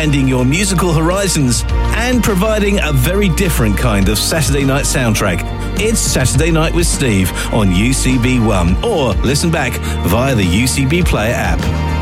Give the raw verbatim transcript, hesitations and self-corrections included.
expanding your musical horizons and providing a very different kind of Saturday night soundtrack. It's Saturday Night with Steve on U C B One, or listen back via the U C B Player app.